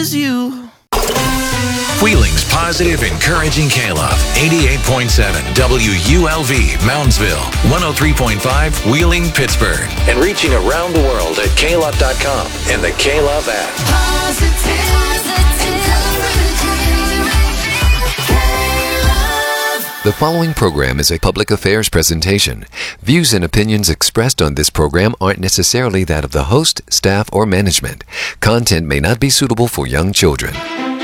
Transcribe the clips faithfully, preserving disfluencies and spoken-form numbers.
you. Wheeling's positive, encouraging K-Love. eighty-eight point seven W U L V, Moundsville. one oh three point five, Wheeling, Pittsburgh. And reaching around the world at K Love dot com and the K-Love app. The following program is a public affairs presentation. Views and opinions expressed on this program aren't necessarily that of the host, staff, or management. Content may not be suitable for young children.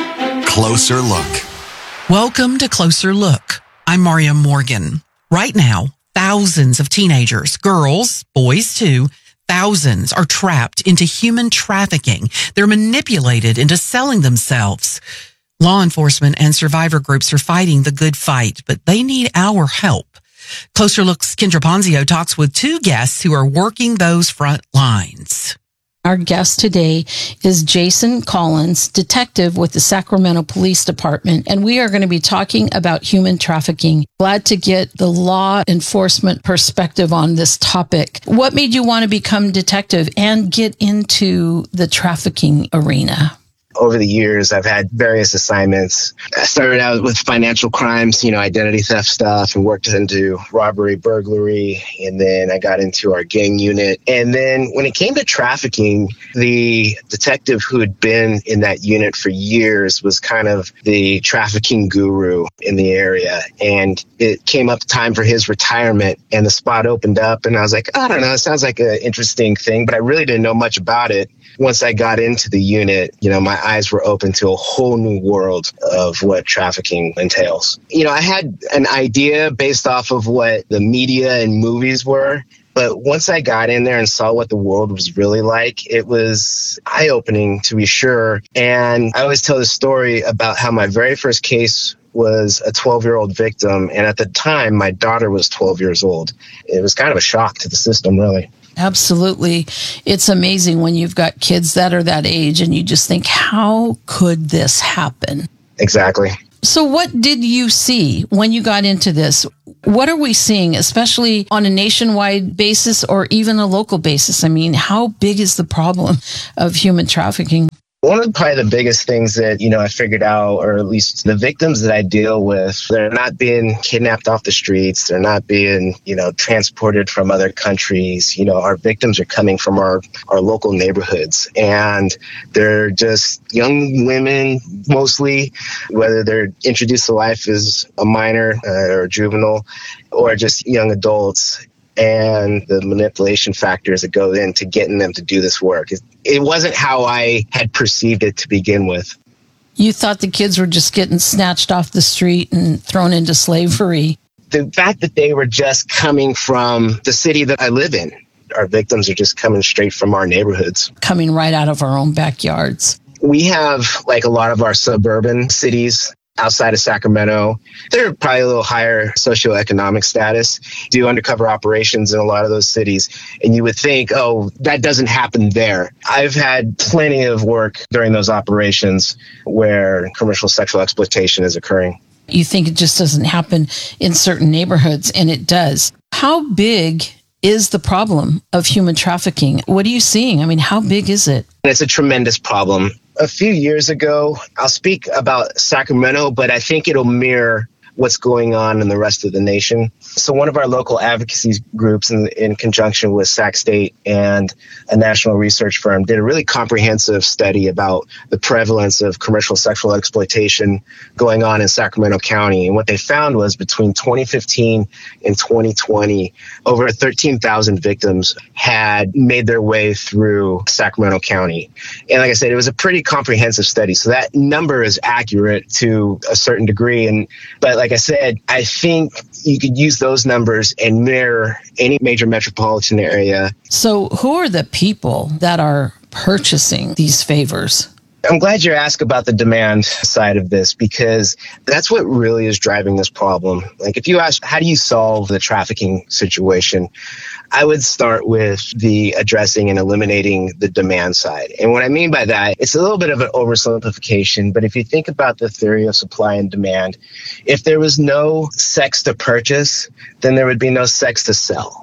Closer Look. Welcome to Closer Look. I'm Maria Morgan. Right now, thousands of teenagers, girls, boys too, thousands are trapped into human trafficking. They're manipulated into selling themselves. Law enforcement and survivor groups are fighting the good fight, but they need our help. Closer Look's Kendra Ponzio talks with two guests who are working those front lines. Our guest today is Jason Collins, detective with the Sacramento Police Department, and we are going to be talking about human trafficking. Glad to get the law enforcement perspective on this topic. What made you want to become detective and get into the trafficking arena? Over the years, I've had various assignments. I started out with financial crimes, you know, identity theft stuff, and worked into robbery, burglary, and then I got into our gang unit. And then when it came to trafficking, the detective who had been in that unit for years was kind of the trafficking guru in the area. And it came up time for his retirement, and the spot opened up, and I was like, I don't know, it sounds like an interesting thing, but I really didn't know much about it. Once I got into the unit, you know, my eyes were open to a whole new world of what trafficking entails. You know, I had an idea based off of what the media and movies were, but once I got in there and saw what the world was really like, it was eye-opening, to be sure. And I always tell the story about how my very first case was a twelve-year-old victim, and at the time, my daughter was twelve years old. It was kind of a shock to the system, really. Absolutely. It's amazing when you've got kids that are that age and you just think, how could this happen? Exactly. So what did you see when you got into this? What are we seeing, especially on a nationwide basis or even a local basis? I mean, how big is the problem of human trafficking? One of probably the biggest things that, you know, I figured out, or at least the victims that I deal with, they're not being kidnapped off the streets. They're not being, you know, transported from other countries. You know, our victims are coming from our, our local neighborhoods, and they're just young women, mostly, whether they're introduced to life as a minor uh, or a juvenile, or just young adults. And the manipulation factors that go into getting them to do this work. It wasn't how I had perceived it to begin with. You thought the kids were just getting snatched off the street and thrown into slavery. The fact that they were just coming from the city that I live in. Our victims are just coming straight from our neighborhoods. Coming right out of our own backyards. We have, like a lot of our suburban cities outside of Sacramento, they're probably a little higher socioeconomic status, do undercover operations in a lot of those cities. And you would think, oh, that doesn't happen there. I've had plenty of work during those operations where commercial sexual exploitation is occurring. You think it just doesn't happen in certain neighborhoods, and it does. How big is the problem of human trafficking? What are you seeing? I mean, how big is it? It's a tremendous problem. A few years ago, I'll speak about Sacramento, but I think it'll mirror what's going on in the rest of the nation. So one of our local advocacy groups in, in conjunction with Sac State and a national research firm did a really comprehensive study about the prevalence of commercial sexual exploitation going on in Sacramento County. And what they found was between twenty fifteen and twenty twenty, over thirteen thousand victims had made their way through Sacramento County. And like I said, it was a pretty comprehensive study. So that number is accurate to a certain degree. And but like Like I said, I think you could use those numbers and mirror any major metropolitan area. So who are the people that are purchasing these favors? I'm glad you asked about the demand side of this, because that's what really is driving this problem. Like, if you ask, how do you solve the trafficking situation? I would start with the addressing and eliminating the demand side. And what I mean by that, it's a little bit of an oversimplification, but if you think about the theory of supply and demand, if there was no sex to purchase, then there would be no sex to sell.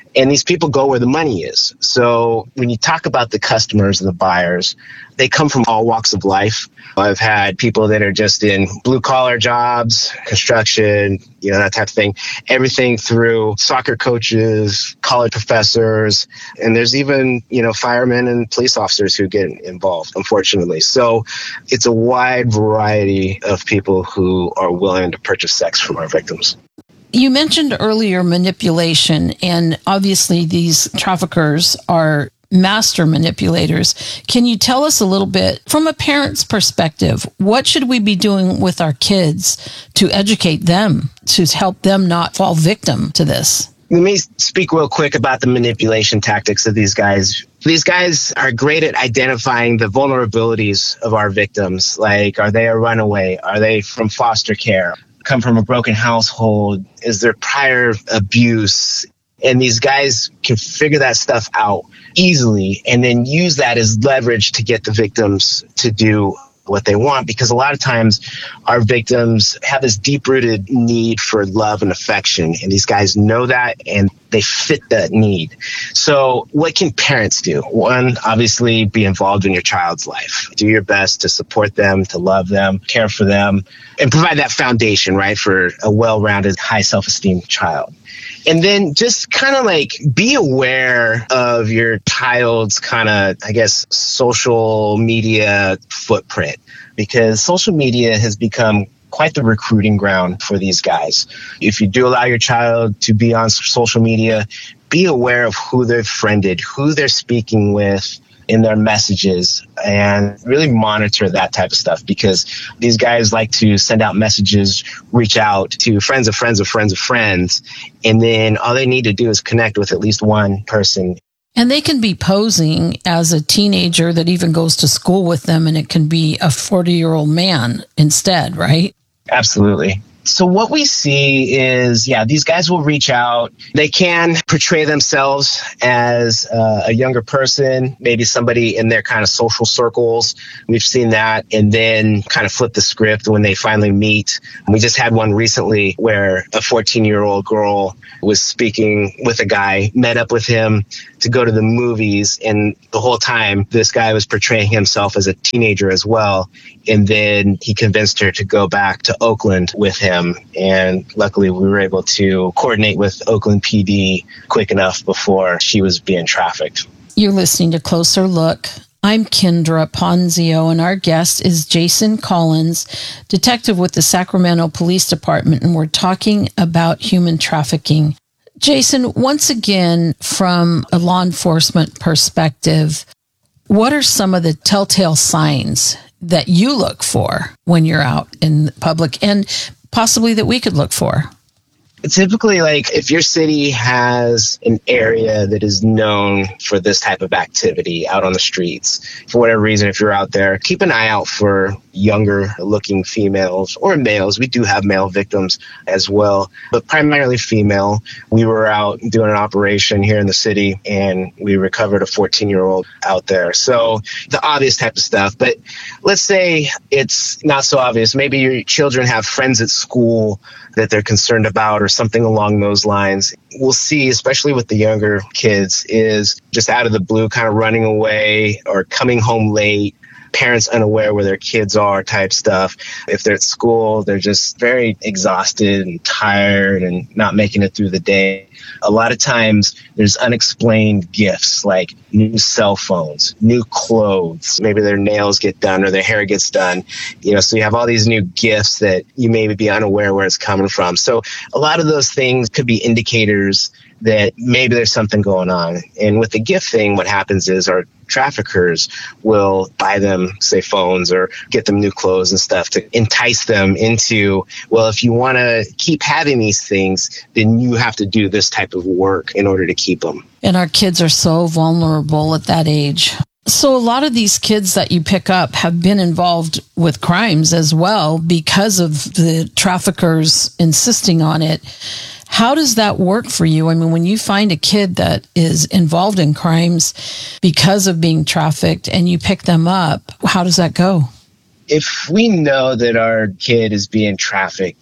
And these people go where the money is. So when you talk about the customers and the buyers, they come from all walks of life. I've had people that are just in blue collar jobs, construction, you know, that type of thing, everything through soccer coaches, college professors, and there's even, you know, firemen and police officers who get involved, unfortunately. So it's a wide variety of people who are willing to purchase sex from our victims. You mentioned earlier manipulation, and obviously these traffickers are master manipulators. Can you tell us a little bit from a parent's perspective, what should we be doing with our kids to educate them, to help them not fall victim to this? Let me speak real quick about the manipulation tactics of these guys. These guys are great at identifying the vulnerabilities of our victims. Like, are they a runaway? Are they from foster care? Come from a broken household? Is there prior abuse? And these guys can figure that stuff out easily and then use that as leverage to get the victims to do what they want, because a lot of times our victims have this deep-rooted need for love and affection, and these guys know that and they fit that need. So what can parents do? One, obviously be involved in your child's life. Do your best to support them, to love them, care for them, and provide that foundation, right, for a well-rounded, high self-esteem child. And then just kind of like be aware of your child's kind of, I guess, social media footprint, because social media has become quite the recruiting ground for these guys. If you do allow your child to be on social media, be aware of who they've friended, who they're speaking with in their messages, and really monitor that type of stuff, because these guys like to send out messages, reach out to friends of friends of friends of friends, and then all they need to do is connect with at least one person. And they can be posing as a teenager that even goes to school with them, and it can be a forty-year-old man instead, right? Absolutely. So what we see is, yeah, these guys will reach out. They can portray themselves as uh, a younger person, maybe somebody in their kind of social circles. We've seen that, and then kind of flip the script when they finally meet. We just had one recently where a fourteen-year-old girl was speaking with a guy, met up with him to go to the movies, and the whole time this guy was portraying himself as a teenager as well. And then he convinced her to go back to Oakland with him. And luckily we were able to coordinate with Oakland P D quick enough before she was being trafficked. You're listening to Closer Look. I'm Kendra Ponzio, and our guest is Jason Collins, detective with the Sacramento Police Department, and we're talking about human trafficking. Jason, once again, from a law enforcement perspective, what are some of the telltale signs that you look for when you're out in public, and possibly that we could look for? Typically, like if your city has an area that is known for this type of activity out on the streets, for whatever reason, if you're out there, keep an eye out for younger looking females or males. We do have male victims as well, but primarily female. We were out doing an operation here in the city, and we recovered a fourteen-year-old out there. So the obvious type of stuff. But let's say it's not so obvious. Maybe your children have friends at school that they're concerned about or something along those lines. We'll see, especially with the younger kids, is just out of the blue kind of running away or coming home late, parents unaware where their kids are type stuff. If they're at school, they're just very exhausted and tired and not making it through the day. A lot of times there's unexplained gifts like new cell phones, new clothes, maybe their nails get done or their hair gets done. You know, so you have all these new gifts that you may be unaware where it's coming from. So a lot of those things could be indicators that maybe there's something going on. And with the gift thing, what happens is our traffickers will buy them, say, phones or get them new clothes and stuff to entice them into, well, if you want to keep having these things, then you have to do this type of work in order to keep them. And our kids are so vulnerable at that age. So a lot of these kids that you pick up have been involved with crimes as well because of the traffickers insisting on it. How does that work for you? I mean, when you find a kid that is involved in crimes because of being trafficked and you pick them up, how does that go? If we know that our kid is being trafficked,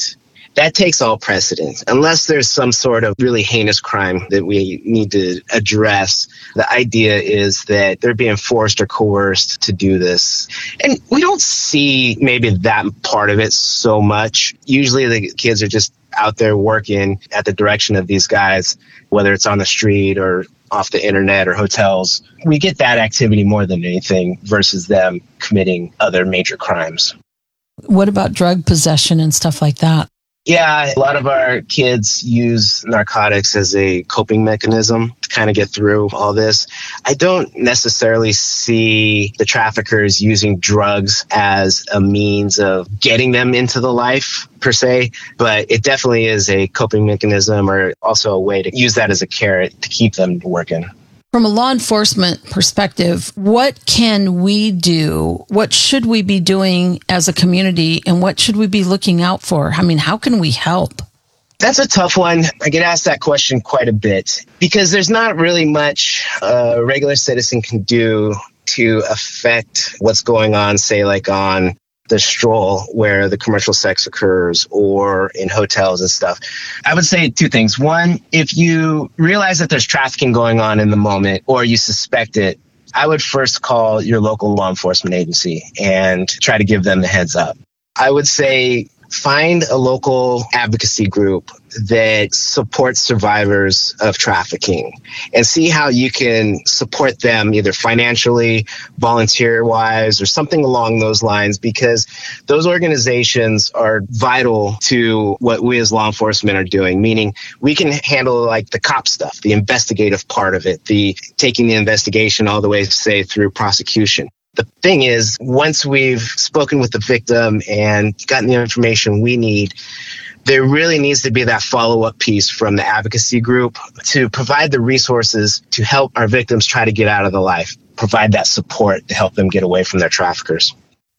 that takes all precedence. Unless there's some sort of really heinous crime that we need to address, the idea is that they're being forced or coerced to do this. And we don't see maybe that part of it so much. Usually the kids are just out there working at the direction of these guys, whether it's on the street or off the internet or hotels. We get that activity more than anything versus them committing other major crimes. What about drug possession and stuff like that? Yeah, a lot of our kids use narcotics as a coping mechanism to kind of get through all this. I don't necessarily see the traffickers using drugs as a means of getting them into the life per se, but it definitely is a coping mechanism or also a way to use that as a carrot to keep them working. From a law enforcement perspective, what can we do? What should we be doing as a community? And what should we be looking out for? I mean, how can we help? That's a tough one. I get asked that question quite a bit because there's not really much a regular citizen can do to affect what's going on, say, like on the stroll where the commercial sex occurs or in hotels and stuff. I would say two things. One, if you realize that there's trafficking going on in the moment or you suspect it, I would first call your local law enforcement agency and try to give them the heads up. I would say find a local advocacy group that supports survivors of trafficking and see how you can support them either financially, volunteer-wise, or something along those lines, because those organizations are vital to what we as law enforcement are doing, meaning we can handle like the cop stuff, the investigative part of it, the taking the investigation all the way, say, through prosecution. The thing is, once we've spoken with the victim and gotten the information we need, there really needs to be that follow-up piece from the advocacy group to provide the resources to help our victims try to get out of the life, provide that support to help them get away from their traffickers.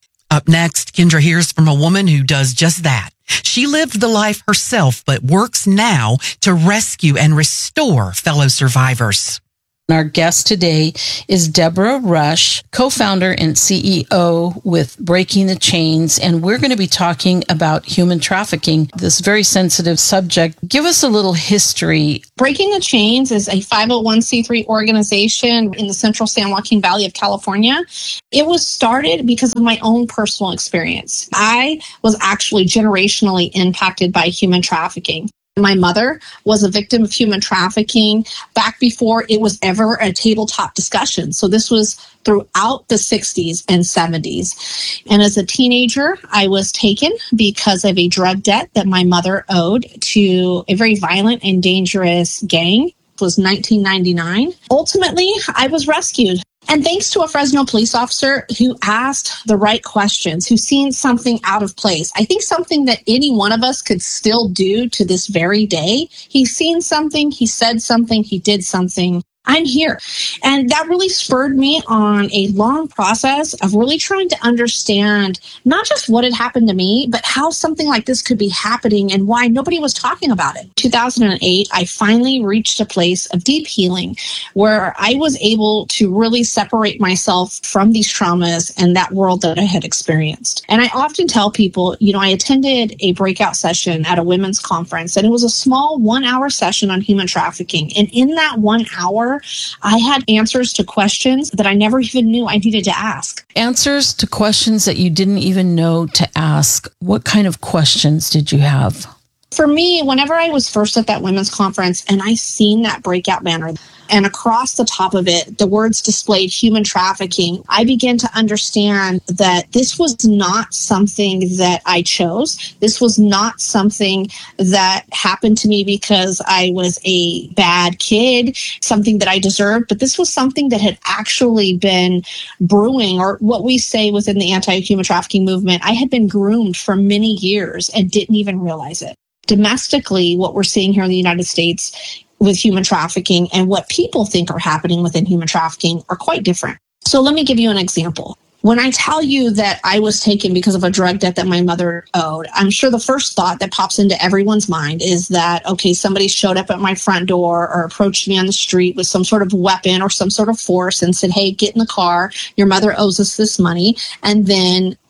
Up next, Kendra hears from a woman who does just that. She lived the life herself, but works now to rescue and restore fellow survivors. Our guest today is Deborah Rush, co-founder and C E O with Breaking the Chains, and we're going to be talking about human trafficking, this very sensitive subject. Give us a little history. Breaking the Chains is a five oh one c three organization in the central San Joaquin Valley of California. It was started because of my own personal experience. I was actually generationally impacted by human trafficking. My mother was a victim of human trafficking back before it was ever a tabletop discussion. So this was throughout the sixties and seventies. And as a teenager, I was taken because of a drug debt that my mother owed to a very violent and dangerous gang. It was nineteen ninety-nine. Ultimately, I was rescued. And thanks to a Fresno police officer who asked the right questions, who seen something out of place. I think something that any one of us could still do to this very day. He's seen something, he said something, he did something. I'm here. And that really spurred me on a long process of really trying to understand not just what had happened to me, but how something like this could be happening and why nobody was talking about it. two thousand eight, I finally reached a place of deep healing where I was able to really separate myself from these traumas and that world that I had experienced. And I often tell people, you know, I attended a breakout session at a women's conference, and it was a small one hour session on human trafficking. And in that one hour, I had answers to questions that I never even knew I needed to ask. Answers to questions that you didn't even know to ask. What kind of questions did you have? For me, whenever I was first at that women's conference and I seen that breakout banner, and across the top of it, the words displayed human trafficking, I began to understand that this was not something that I chose. This was not something that happened to me because I was a bad kid, something that I deserved, but this was something that had actually been brewing, or what we say within the anti-human trafficking movement. I had been groomed for many years and didn't even realize it. Domestically, what we're seeing here in the United States with human trafficking and what people think are happening within human trafficking are quite different. So let me give you an example. When I tell you that I was taken because of a drug debt that my mother owed, I'm sure the first thought that pops into everyone's mind is that, okay, somebody showed up at my front door or approached me on the street with some sort of weapon or some sort of force and said, hey, get in the car. Your mother owes us this money. And then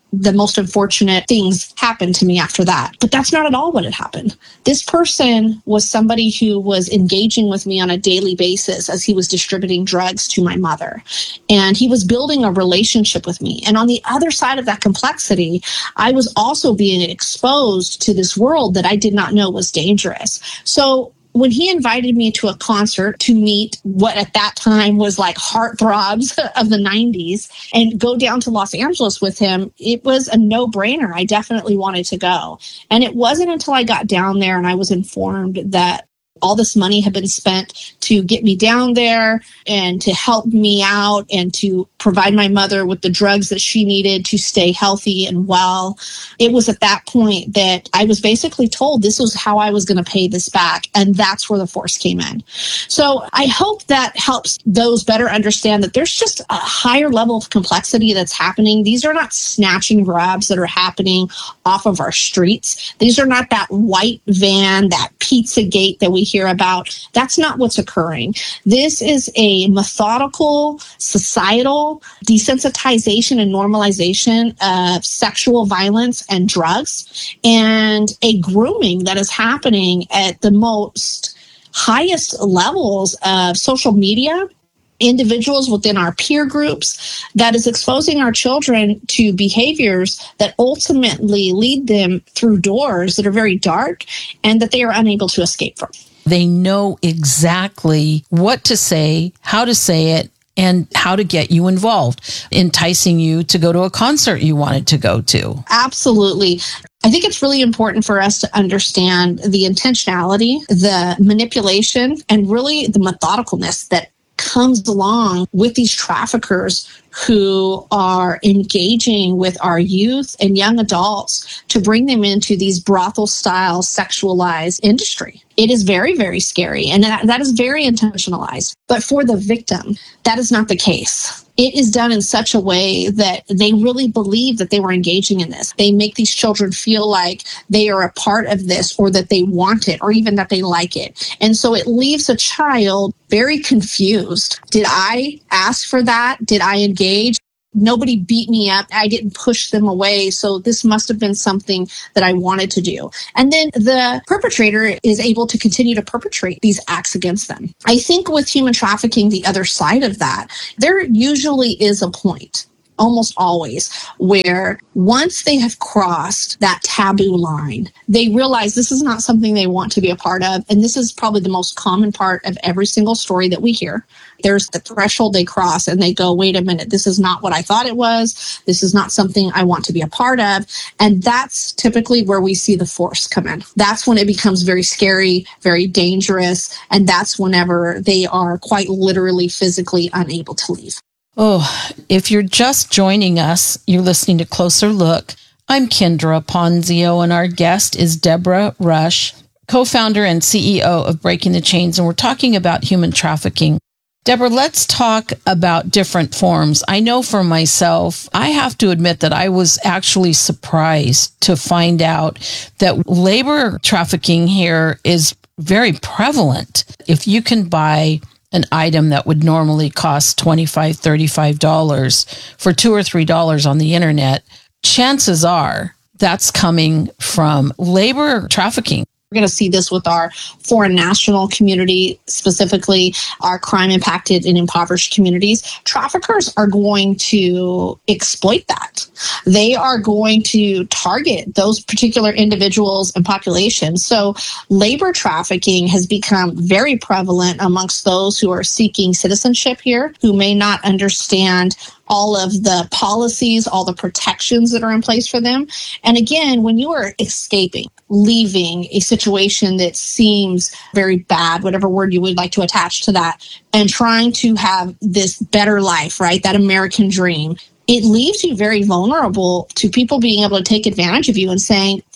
the most unfortunate things happened to me after that. But that's not at all what had happened. This person was somebody who was engaging with me on a daily basis as he was distributing drugs to my mother. And he was building a relationship with me. And on the other side of that complexity, I was also being exposed to this world that I did not know was dangerous. So when he invited me to a concert to meet what at that time was like heartthrobs of the nineties and go down to Los Angeles with him, it was a no-brainer. I definitely wanted to go. And it wasn't until I got down there and I was informed that all this money had been spent to get me down there and to help me out and to provide my mother with the drugs that she needed to stay healthy and well. It was at that point that I was basically told this was how I was going to pay this back. And that's where the force came in. So I hope that helps those better understand that there's just a higher level of complexity that's happening. These are not snatching grabs that are happening off of our streets. These are not that white van, that Pizzagate that we hear about. That's not what's occurring. This is a methodical, societal desensitization and normalization of sexual violence and drugs, and a grooming that is happening at the most highest levels of social media, individuals within our peer groups, that is exposing our children to behaviors that ultimately lead them through doors that are very dark and that they are unable to escape from. They know exactly what to say, how to say it, and how to get you involved, enticing you to go to a concert you wanted to go to. Absolutely. I think it's really important for us to understand the intentionality, the manipulation, and really the methodicalness that comes along with these traffickers who are engaging with our youth and young adults to bring them into these brothel-style sexualized industry. It is very, very scary, and that, that is very intentionalized. But for the victim, that is not the case. It is done in such a way that they really believe that they were engaging in this. They make these children feel like they are a part of this, or that they want it, or even that they like it. And so it leaves a child very confused. Did I ask for that? Did I engage? Nobody beat me up. I didn't push them away. So this must have been something that I wanted to do. And then the perpetrator is able to continue to perpetrate these acts against them. I think with human trafficking, the other side of that, there usually is a point, almost always, where once they have crossed that taboo line, they realize this is not something they want to be a part of. And this is probably the most common part of every single story that we hear. There's the threshold they cross and they go, wait a minute, this is not what I thought it was. This is not something I want to be a part of. And that's typically where we see the force come in. That's when it becomes very scary, very dangerous. And that's whenever they are quite literally physically unable to leave. Oh, if you're just joining us, you're listening to Closer Look. I'm Kendra Ponzio, and our guest is Deborah Rush, co-founder and C E O of Breaking the Chains, and we're talking about human trafficking. Deborah, let's talk about different forms. I know for myself, I have to admit that I was actually surprised to find out that labor trafficking here is very prevalent. If you can buy an item that would normally cost twenty-five dollars, thirty-five dollars for two or three dollars on the internet, chances are that's coming from labor trafficking. We're going to see this with our foreign national community, specifically our crime impacted and impoverished communities. Traffickers are going to exploit that. They are going to target those particular individuals and populations. So labor trafficking has become very prevalent amongst those who are seeking citizenship here, who may not understand all of the policies, all the protections that are in place for them. And again, when you are escaping, leaving a situation that seems very bad, whatever word you would like to attach to that, and trying to have this better life, right? That American dream, it leaves you very vulnerable to people being able to take advantage of you and saying, for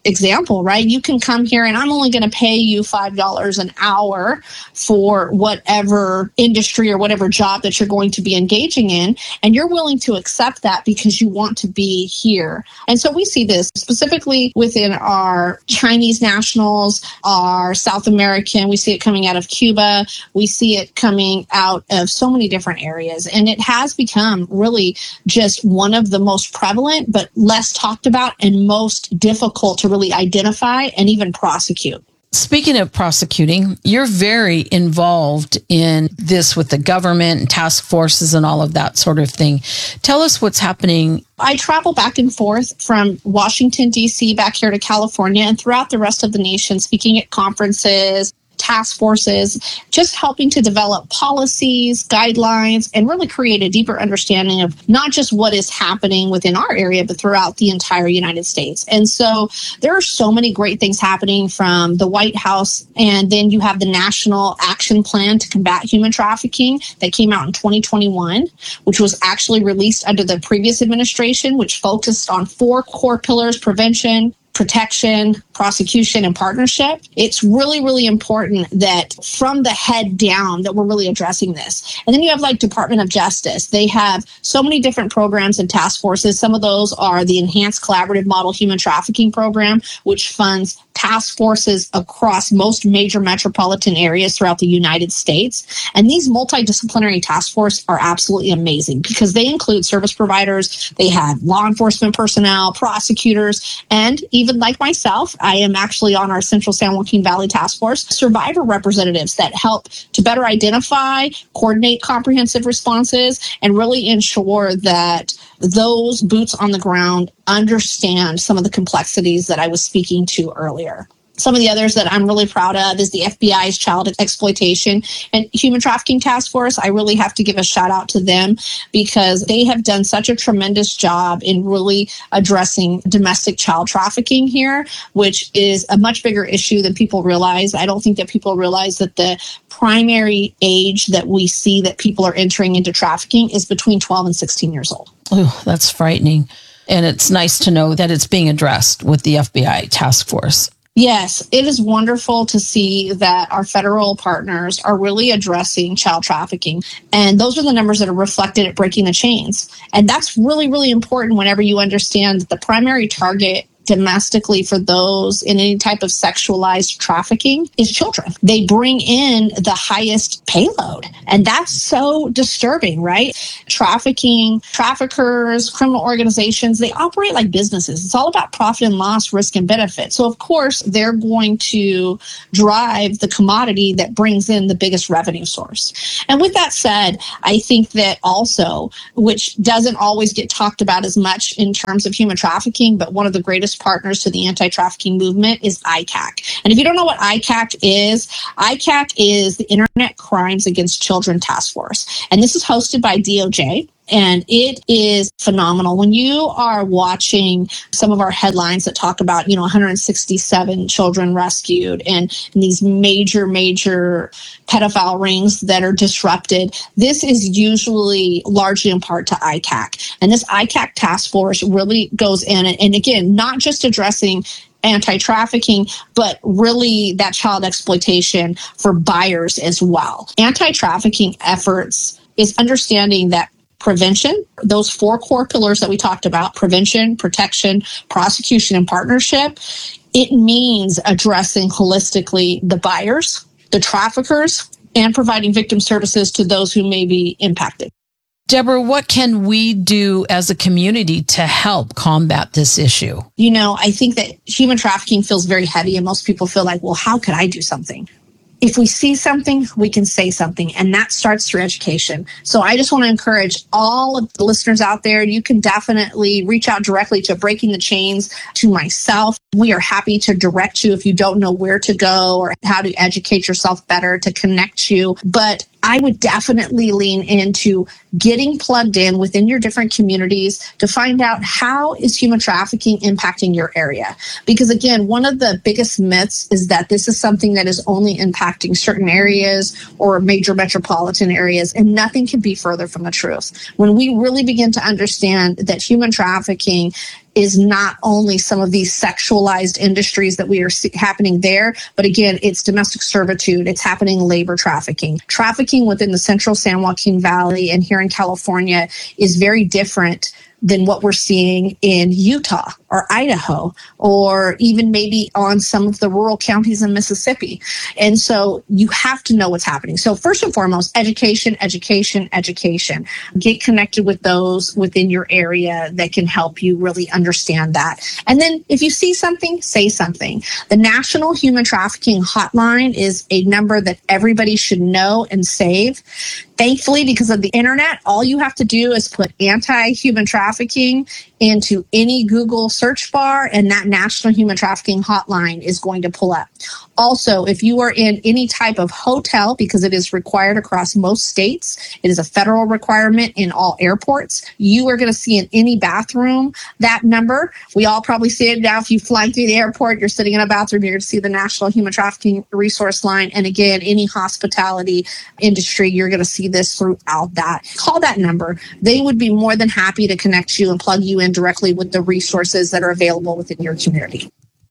example, right? You can come here and I'm only going to pay you five dollars an hour for whatever industry or whatever job that you're going to be engaging in. And you're willing to accept that because you want to be here. And so we see this specifically within our Chinese nationals, our South American. We see it coming out of Cuba. We see it coming out of so many different areas. And it has become really just one of the most prevalent, but less talked about and most difficult to really identify and even prosecute. Speaking of prosecuting, you're very involved in this with the government and task forces and all of that sort of thing. Tell us what's happening. I travel back and forth from Washington, D C back here to California and throughout the rest of the nation, speaking at conferences, task forces, just helping to develop policies, guidelines, and really create a deeper understanding of not just what is happening within our area, but throughout the entire United States. And so there are so many great things happening from the White House. And then you have the National Action Plan to Combat Human Trafficking that came out in twenty twenty-one, which was actually released under the previous administration, which focused on four core pillars: prevention, protection, prosecution, and partnership. It's really, really important that from the head down that we're really addressing this. And then you have like Department of Justice. They have so many different programs and task forces. Some of those are the Enhanced Collaborative Model Human Trafficking Program, which funds task forces across most major metropolitan areas throughout the United States. And these multidisciplinary task forces are absolutely amazing because they include service providers, they have law enforcement personnel, prosecutors, and even like myself, I am actually on our Central San Joaquin Valley Task Force, survivor representatives that help to better identify, coordinate comprehensive responses, and really ensure that those boots on the ground understand some of the complexities that I was speaking to earlier. Some of the others that I'm really proud of is the F B I's Child Exploitation and Human Trafficking Task Force. I really have to give a shout out to them because they have done such a tremendous job in really addressing domestic child trafficking here, which is a much bigger issue than people realize. I don't think that people realize that the primary age that we see that people are entering into trafficking is between twelve and sixteen years old. Oh, that's frightening. And it's nice to know that it's being addressed with the F B I task force. Yes, it is wonderful to see that our federal partners are really addressing child trafficking. And those are the numbers that are reflected at Breaking the Chains. And that's really, really important whenever you understand that the primary target domestically for those in any type of sexualized trafficking is children. They bring in the highest payload. And that's so disturbing, right? Trafficking, traffickers, criminal organizations, they operate like businesses. It's all about profit and loss, risk and benefit. So of course, they're going to drive the commodity that brings in the biggest revenue source. And with that said, I think that also, which doesn't always get talked about as much in terms of human trafficking, but one of the greatest partners to the anti-trafficking movement is I C A C. And if you don't know what I C A C is, I C A C is the Internet Crimes Against Children Task Force. And this is hosted by D O J. And it is phenomenal. When you are watching some of our headlines that talk about, you know, one hundred sixty-seven children rescued and, and these major, major pedophile rings that are disrupted, this is usually largely in part to I C A C. And this I C A C task force really goes in and, and again, not just addressing anti-trafficking, but really that child exploitation for buyers as well. Anti-trafficking efforts is understanding that prevention, those four core pillars that we talked about, prevention, protection, prosecution, and partnership, it means addressing holistically the buyers, the traffickers, and providing victim services to those who may be impacted. Deborah, what can we do as a community to help combat this issue? You know, I think that human trafficking feels very heavy, and most people feel like, well, how could I do something? If we see something, we can say something, and that starts through education. So I just want to encourage all of the listeners out there, you can definitely reach out directly to Breaking the Chains, to myself. We are happy to direct you if you don't know where to go or how to educate yourself better, to connect you. But I would definitely lean into getting plugged in within your different communities to find out how is human trafficking impacting your area. Because again, one of the biggest myths is that this is something that is only impacting certain areas or major metropolitan areas, and nothing can be further from the truth. When we really begin to understand that human trafficking is not only some of these sexualized industries that we are see- happening there, but again, it's domestic servitude. It's happening labor trafficking. Trafficking within the central San Joaquin Valley and here in California is very different than what we're seeing in Utah or Idaho, or even maybe on some of the rural counties in Mississippi. And so you have to know what's happening. So first and foremost, education, education, education. Get connected with those within your area that can help you really understand that. And then if you see something, say something. The National Human Trafficking Hotline is a number that everybody should know and save. Thankfully, because of the internet, all you have to do is put anti-human trafficking into any Google search bar, and that National Human Trafficking Hotline is going to pull up. Also, if you are in any type of hotel, because it is required across most states, it is a federal requirement in all airports, you are going to see in any bathroom that number. We all probably see it now. If you fly through the airport, you're sitting in a bathroom, you're going to see the National Human Trafficking Resource Line. And again, any hospitality industry, you're going to see this throughout that. Call that number. They would be more than happy to connect you and plug you in directly with the resources that are available within your community.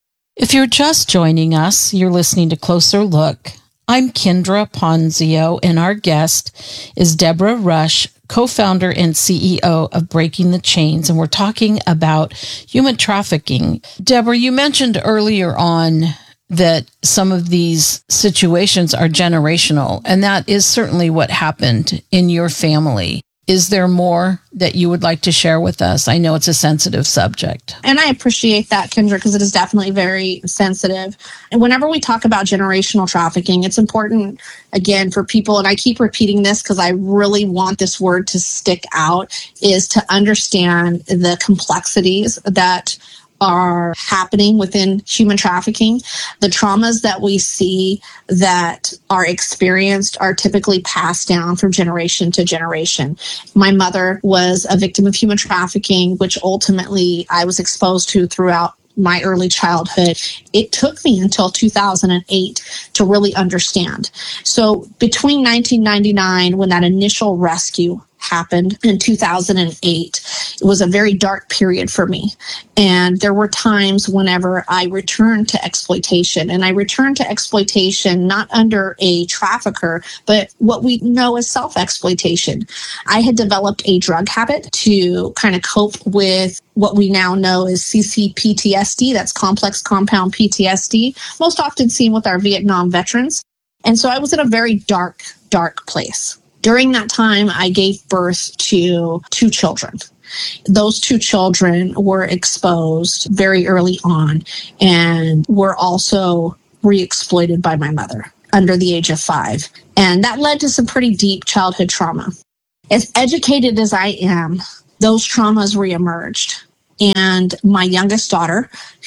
If you're just joining us, you're listening to Closer Look. I'm Kendra Ponzio, and our guest is Deborah Rush, co-founder and C E O of Breaking the Chains, and we're talking about human trafficking. Deborah, you mentioned earlier on that some of these situations are generational, and that is certainly what happened in your family. Is there more that you would like to share with us? I know it's a sensitive subject. And I appreciate that, Kendra, because it is definitely very sensitive. And whenever we talk about generational trafficking, it's important, again, for people, and I keep repeating this because I really want this word to stick out, is to understand the complexities that are happening within human trafficking. The traumas that we see that are experienced are typically passed down from generation to generation. My mother was a victim of human trafficking, which ultimately I was exposed to throughout my early childhood. It took me until two thousand eight to really understand. So between nineteen ninety-nine, when that initial rescue happened in two thousand eight, it was a very dark period for me. And there were times whenever I returned to exploitation, and I returned to exploitation not under a trafficker, but what we know as self-exploitation. I had developed a drug habit to kind of cope with what we now know as C C P T S D, that's complex compound P T S D, most often seen with our Vietnam veterans. And so I was in a very dark, dark place. During that time, I gave birth to two children. Those two children were exposed very early on and were also re-exploited by my mother under the age of five. And that led to some pretty deep childhood trauma. As educated as I am, those traumas reemerged. And my youngest daughter,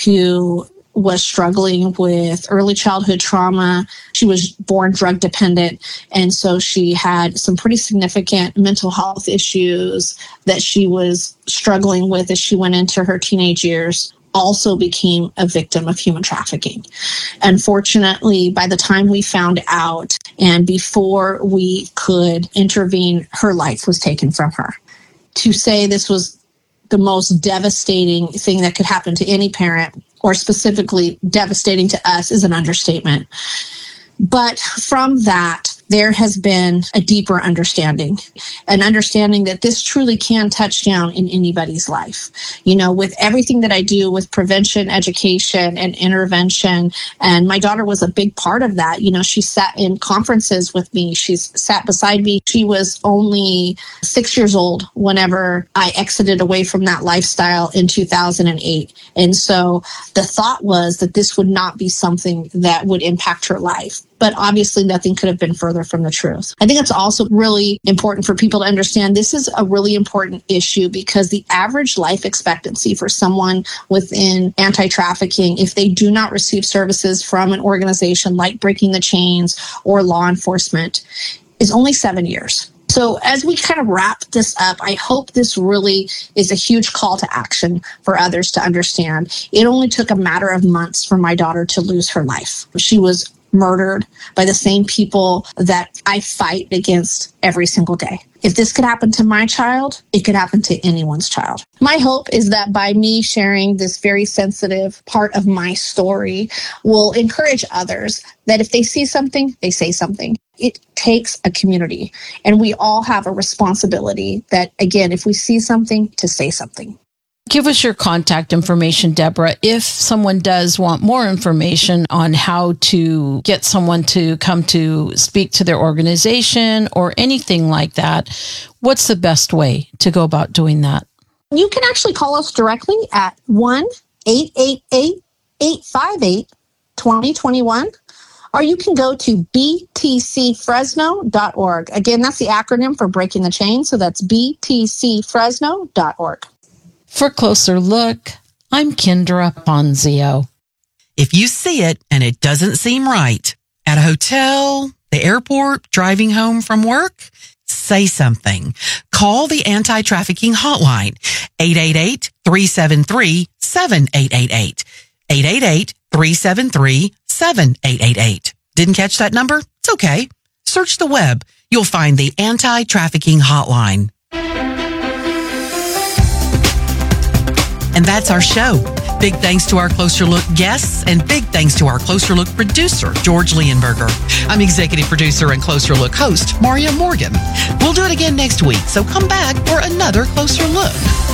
who was struggling with early childhood trauma. She was born drug dependent. And so she had some pretty significant mental health issues that she was struggling with as she went into her teenage years, also became a victim of human trafficking. Unfortunately, by the time we found out and before we could intervene, her life was taken from her. To say this was the most devastating thing that could happen to any parent, or specifically devastating to us, is an understatement. But from that, there has been a deeper understanding, an understanding that this truly can touch down in anybody's life. You know, with everything that I do with prevention, education, and intervention, and my daughter was a big part of that. You know, she sat in conferences with me. She's sat beside me. She was only six years old whenever I exited away from that lifestyle in two thousand eight. And so the thought was that this would not be something that would impact her life. But obviously nothing could have been further from the truth. I think it's also really important for people to understand this is a really important issue because the average life expectancy for someone within anti-trafficking, if they do not receive services from an organization like Breaking the Chains or law enforcement, is only seven years. So as we kind of wrap this up, I hope this really is a huge call to action for others to understand. It only took a matter of months for my daughter to lose her life. She was murdered by the same people that I fight against every single day. If this could happen to my child, it could happen to anyone's child. My hope is that by me sharing this very sensitive part of my story will encourage others that if they see something, they say something. It takes a community, and we all have a responsibility that, again, if we see something, to say something. Give us your contact information, Deborah, if someone does want more information on how to get someone to come to speak to their organization or anything like that. What's the best way to go about doing that? You can actually call us directly at one eight eight eight, eight five eight, two zero two one, or you can go to b t c fresno dot org. Again, that's the acronym for Breaking the Chain, so that's b t c fresno dot org. For Closer Look, I'm Kendra Ponzio. If you see it and it doesn't seem right, at a hotel, the airport, driving home from work, say something. Call the anti-trafficking hotline, eight eight eight, three seven three, seven eight eight eight, eight eight eight, three seven three, seven eight eight eight. Didn't catch that number? It's okay. Search the web. You'll find the anti-trafficking hotline. And that's our show. Big thanks to our Closer Look guests, and big thanks to our Closer Look producer, George Leonberger. I'm executive producer and Closer Look host, Maria Morgan. We'll do it again next week, so come back for another Closer Look.